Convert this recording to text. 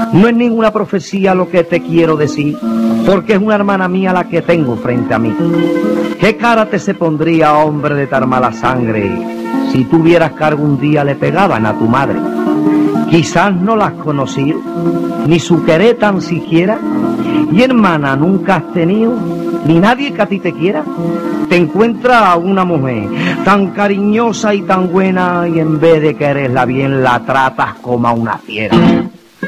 No es ninguna profecía lo que te quiero decir, porque es una hermana mía la que tengo frente a mí. ¿Qué cara te se pondría, hombre de tan mala sangre, si tú vieras que algún día le pegaban a tu madre? Quizás no la has conocido, ni su querer tan siquiera, y hermana nunca has tenido, ni nadie que a ti te quiera. Te encuentras a una mujer tan cariñosa y tan buena, y en vez de quererla bien, la tratas como a una fiera.